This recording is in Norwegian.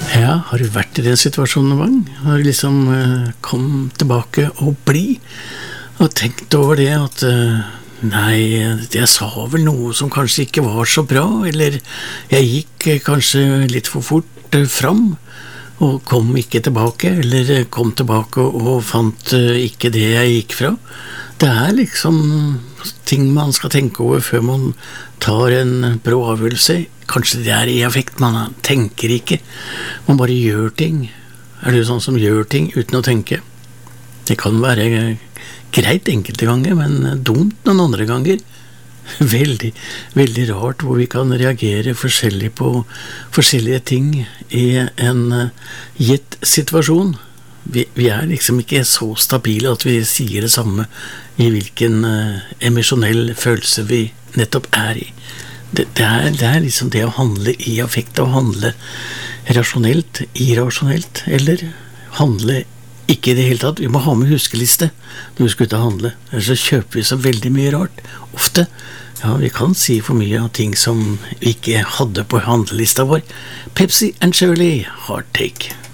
Ja, har du vært i den situasjonen noen gang? Har du liksom kom tilbake og bli og tenkt over det at nei, jeg sa vel noe som kanskje ikke var så bra, eller jeg gikk kanskje litt for fort fram og kom ikke tilbake, eller kom tilbake og fant ikke det jeg gikk fra. Det liksom ting man skal tenke over før man tar en brå avgjørelse. Kanskje det i affekt, man tenker ikke. Man bare gjør ting. Du sånn som gjør ting uten å tenke? Det kan være greit enkelte ganger, men dumt noen andre ganger. Veldig, veldig rart hvor vi kan reagere forskjellig på forskjellige ting i en gitt situasjon. Vi liksom ikke så stabile at vi sier det samme i hvilken emosjonell følelse vi nettopp i. Det liksom det å handle i affekt, å handle rasjonelt, irrasjonelt, eller handle ikke i det hele tatt. Vi må ha med huskeliste når vi skal ut og handle, ellers så kjøper vi så veldig mye rart. Ofte, ja, vi kan si for mye av ting som vi ikke hadde på handlelista vår. Pepsi and Shirley, Hard Take.